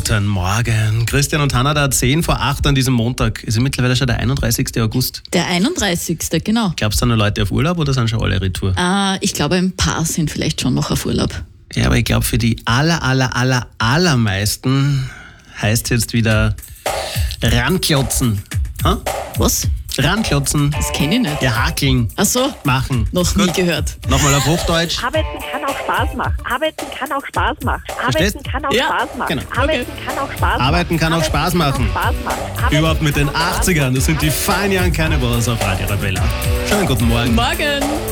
Guten Morgen. Christian und Hanna, da 10 vor 8 an diesem Montag. Ist ja mittlerweile schon der 31. August. Der 31. genau. Glaubst du, da noch Leute auf Urlaub oder sind schon alle retour? Ich glaube, ein paar sind vielleicht schon noch auf Urlaub. Ja, aber ich glaube, für die allermeisten heißt jetzt wieder ranklotzen. Ha? Was? Ranklotzen. Das kenne ich nicht. Ja, hakeln. Ach so, Machen. noch nie gehört. Nochmal auf Hochdeutsch. Arbeiten kann auch Spaß machen. Arbeiten kann auch Spaß machen. Verstehst? Arbeiten kann auch Ja, Spaß machen. genau. Arbeiten kann auch Spaß machen. Arbeiten kann auch Spaß machen. Arbeiten Überhaupt mit den kann auch Spaß 80ern. Das sind die feinen Jahren Carnivals auf Radio Arabella. Schönen guten Morgen. Morgen!